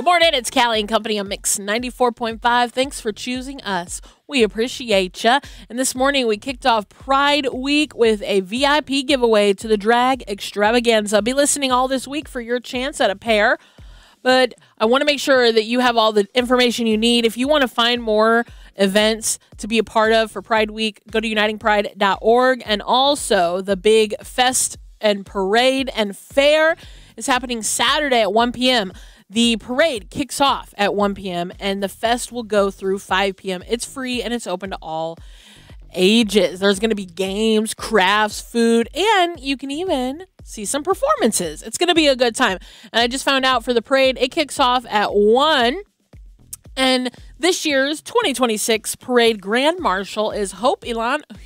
Good morning, it's Callie and Company on Mix 94.5. Thanks for choosing us. We appreciate you. And this morning we kicked off Pride Week with a VIP giveaway to the Drag Extravaganza. Be listening all this week for your chance at a pair. But I want to make sure that you have all the information you need. If you want to find more events to be a part of for Pride Week, go to unitingpride.org. And also the big fest and parade and fair is happening Saturday at 1 p.m. The parade kicks off at 1 p.m. and the fest will go through 5 p.m. It's free and it's open to all ages. There's going to be games, crafts, food, and you can even see some performances. It's going to be a good time. And I just found out for the parade, it kicks off at 1. And this year's 2026 parade grand marshal is Hope Elon